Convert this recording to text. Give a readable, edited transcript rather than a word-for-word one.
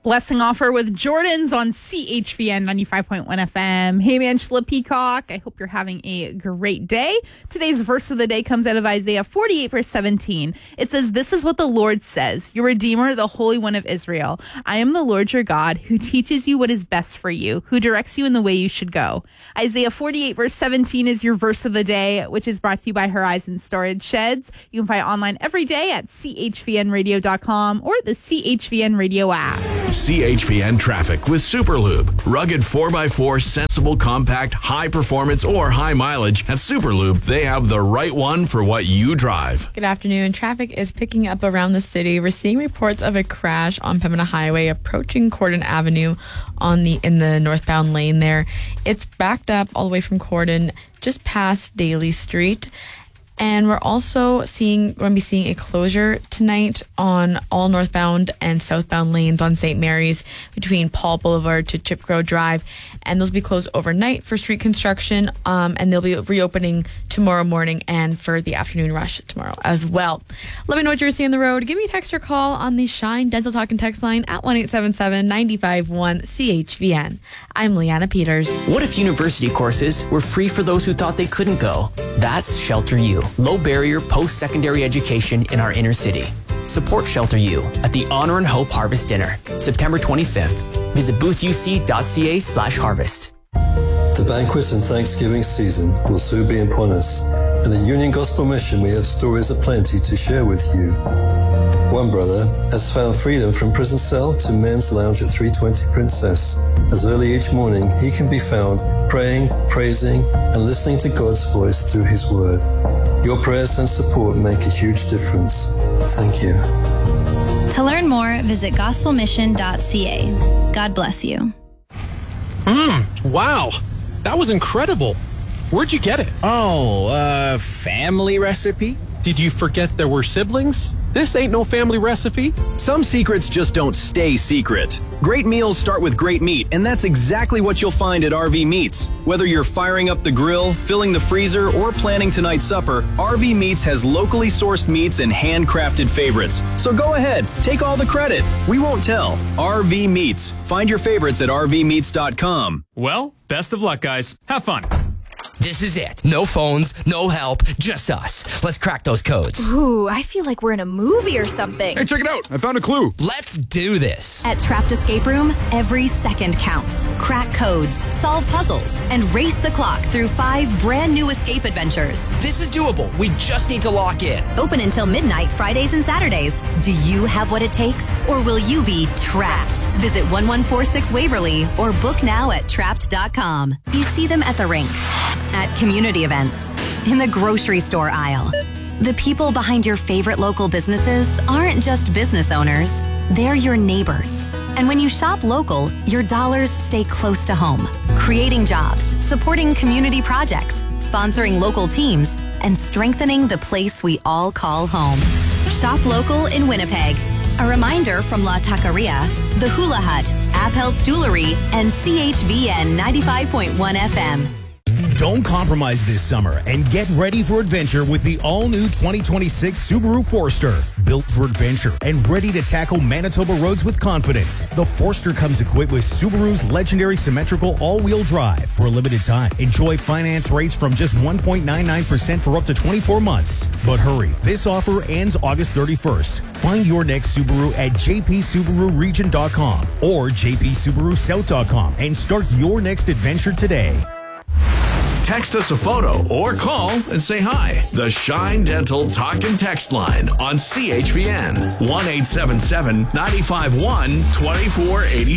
Blessing Offer with Jordan's on CHVN 95.1 FM. Hey, Angela Peacock. I hope you're having a great day. Today's verse of the day comes out of Isaiah 48, verse 17. It says, "This is what the Lord says, your Redeemer, the Holy One of Israel. I am the Lord your God, who teaches you what is best for you, who directs you in the way you should go." Isaiah 48, verse 17 is your verse of the day, which is brought to you by Horizon Storage Sheds. You can find it online every day at chvnradio.com or the CHVN Radio app. CHVN traffic with Superlube. Rugged 4x4, sensible, compact, high performance, or high mileage. At Superlube, they have the right one for what you drive. Good afternoon. Traffic is picking up around the city. We're seeing reports of a crash on Pembina Highway approaching Cordon Avenue in the northbound lane there. It's backed up all the way from Cordon just past Daly Street. And we're also going to be seeing a closure tonight on all northbound and southbound lanes on St. Mary's between Paul Boulevard to Chipgrove Drive. And those will be closed overnight for street construction. And they'll be reopening tomorrow morning and for the afternoon rush tomorrow as well. Let me know what you're seeing on the road. Give me a text or call on the Shine Dental Talk and Text line at 1-877-951-CHVN. I'm Leanna Peters. What if university courses were free for those who thought they couldn't go? That's Shelter U. Low barrier post-secondary education in our inner city. Support Shelter U at the Honor and Hope Harvest Dinner, September 25th. Visit boothuc.ca/harvest. The banquet and Thanksgiving season will soon be upon us, and at Union Gospel Mission we have stories aplenty to share with you. One brother has found freedom from prison cell to men's lounge at 320 Princess, as early each morning he can be found praying, praising, and listening to God's voice through His Word. Your prayers and support make a huge difference. Thank you. To learn more, visit gospelmission.ca. God bless you. Wow. That was incredible. Where'd you get it? Family recipe? Did you forget there were siblings? This ain't no family recipe. Some secrets just don't stay secret. Great meals start with great meat, and that's exactly what you'll find at RV Meats. Whether you're firing up the grill, filling the freezer, or planning tonight's supper, RV Meats has locally sourced meats and handcrafted favorites. So go ahead, take all the credit. We won't tell. RV Meats. Find your favorites at rvmeats.com. Well, best of luck, guys. Have fun. This is it. No phones, no help, just us. Let's crack those codes. Ooh, I feel like we're in a movie or something. Hey, check it out. I found a clue. Let's do this. At Trapped Escape Room, every second counts. Crack codes, solve puzzles, and race the clock through 5 brand new escape adventures. This is doable. We just need to lock in. Open until midnight, Fridays and Saturdays. Do you have what it takes? Or will you be trapped? Visit 1146 Waverly or book now at trapped.com. You see them at the rink, at community events, in the grocery store aisle. The people behind your favorite local businesses aren't just business owners, they're your neighbors. And when you shop local, your dollars stay close to home, creating jobs, supporting community projects, sponsoring local teams, and strengthening the place we all call home. Shop local in Winnipeg. A reminder from La Taqueria, The Hula Hut, Appelt Jewelry, and CHVN 95.1 FM. Don't compromise this summer and get ready for adventure with the all-new 2026 Subaru Forester. Built for adventure and ready to tackle Manitoba roads with confidence, the Forester comes equipped with Subaru's legendary symmetrical all-wheel drive. For a limited time, enjoy finance rates from just 1.99% for up to 24 months. But hurry, this offer ends August 31st. Find your next Subaru at jpsubaruregion.com or jpsubarusouth.com and start your next adventure today. Text us a photo or call and say hi. The Shine Dental Talk and Text line on CHVN 1-877-951-2486.